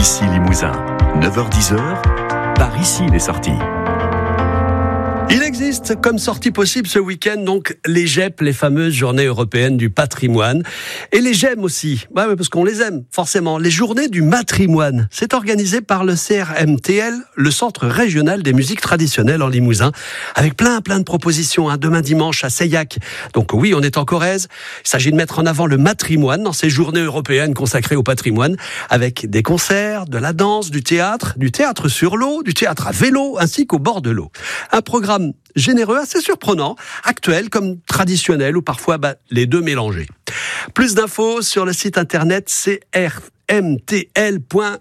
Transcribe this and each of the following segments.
Ici Limousin, 9h-10h, par ici les sorties. Il existe comme sortie possible ce week-end donc les GEP, les fameuses journées européennes du patrimoine. Et les GEM aussi, parce qu'on les aime forcément. Les journées du matrimoine, c'est organisé par le CRMTL, le Centre régional des musiques traditionnelles en Limousin, avec plein de propositions. Demain dimanche à Seillac. Donc oui, on est en Corrèze. Il s'agit de mettre en avant le matrimoine dans ces journées européennes consacrées au patrimoine, avec des concerts, de la danse, du théâtre sur l'eau, du théâtre à vélo, ainsi qu'au bord de l'eau. Un programme généreux, assez surprenant, actuel comme traditionnel ou parfois les deux mélangés. Plus d'infos sur le site internet crmtl.fr.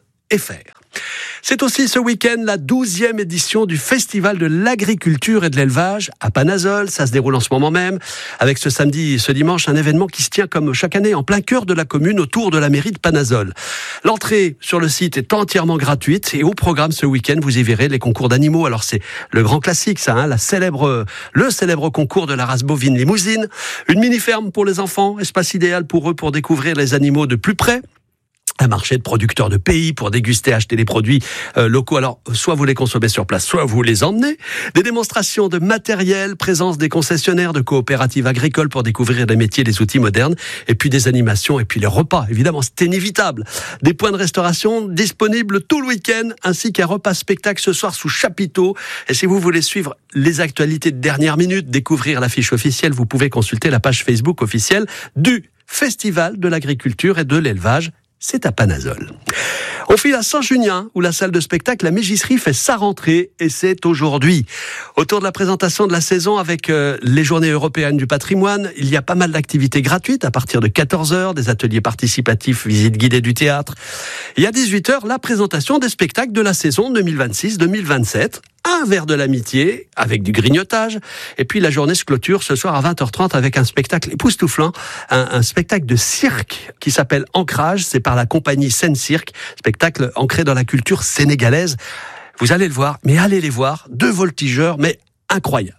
C'est aussi ce week-end la 12e édition du Festival de l'agriculture et de l'élevage à Panazol. Ça se déroule en ce moment même, avec ce samedi et ce dimanche un événement qui se tient comme chaque année en plein cœur de la commune autour de la mairie de Panazol. L'entrée sur le site est entièrement gratuite et au programme ce week-end, vous y verrez les concours d'animaux. Alors c'est le grand classique ça, le célèbre concours de la race bovine limousine, une mini-ferme pour les enfants, espace idéal pour eux pour découvrir les animaux de plus près. Un marché de producteurs de pays pour déguster, acheter les produits locaux. Alors, soit vous les consommez sur place, soit vous les emmenez. Des démonstrations de matériel, présence des concessionnaires de coopératives agricoles pour découvrir les métiers, les outils modernes, et puis des animations, et puis les repas. Évidemment, c'est inévitable. Des points de restauration disponibles tout le week-end, ainsi qu'un repas spectacle ce soir sous chapiteau. Et si vous voulez suivre les actualités de dernière minute, découvrir l'affiche officielle, vous pouvez consulter la page Facebook officielle du Festival de l'agriculture et de l'élevage. C'est à Panazol. On file à Saint-Junien, où la salle de spectacle La Mégisserie fait sa rentrée, et c'est aujourd'hui. Autour de la présentation de la saison avec les journées européennes du patrimoine, il y a pas mal d'activités gratuites à partir de 14h, des ateliers participatifs, visites guidées du théâtre. Et à 18h, la présentation des spectacles de la saison 2026-2027. Un verre de l'amitié avec du grignotage, et puis la journée se clôture ce soir à 20h30 avec un spectacle époustouflant, un spectacle de cirque qui s'appelle Ancrage. C'est par la compagnie Scène Cirque, spectacle ancré dans la culture sénégalaise. Vous allez le voir, mais allez les voir, 2 voltigeurs, mais incroyables.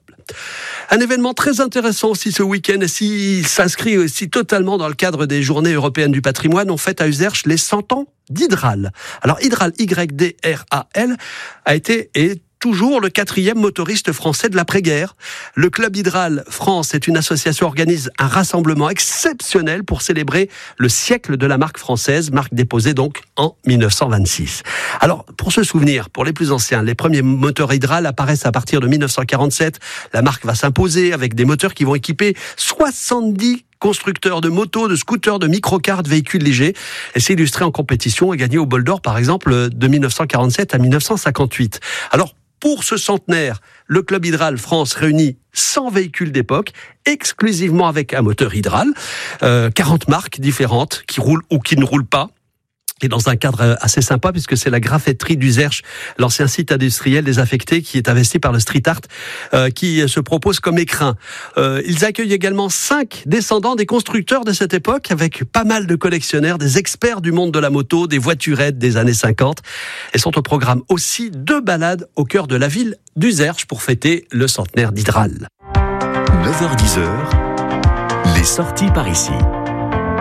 Un événement très intéressant aussi ce week-end, et s'il s'inscrit aussi totalement dans le cadre des journées européennes du patrimoine, on fête à Uzerche les 100 ans d'Hydral. Alors Hydral, Y-D-R-A-L, a été et toujours le 4e motoriste français de l'après-guerre. Le Club Hydral France est une association qui organise un rassemblement exceptionnel pour célébrer le siècle de la marque française, marque déposée donc en 1926. Alors, pour se souvenir, pour les plus anciens, les premiers moteurs Hydral apparaissent à partir de 1947. La marque va s'imposer avec des moteurs qui vont équiper 70 constructeurs de motos, de scooters, de microcars, de véhicules légers, et s'est illustré en compétition et gagné au bol d'or, par exemple, de 1947 à 1958. Alors, pour ce centenaire, le Club Hydral France réunit 100 véhicules d'époque, exclusivement avec un moteur Hydral, 40 marques différentes qui roulent ou qui ne roulent pas. Et dans un cadre assez sympa, puisque c'est la graffetterie d'Uzerche, l'ancien site industriel désaffecté qui est investi par le street art, qui se propose comme écrin. Ils accueillent également 5 descendants des constructeurs de cette époque, avec pas mal de collectionneurs, des experts du monde de la moto, des voiturettes des années 50. Et sont au programme aussi 2 balades au cœur de la ville d'Uzerche pour fêter le centenaire d'Hydral. 9h-10h, les sorties par ici.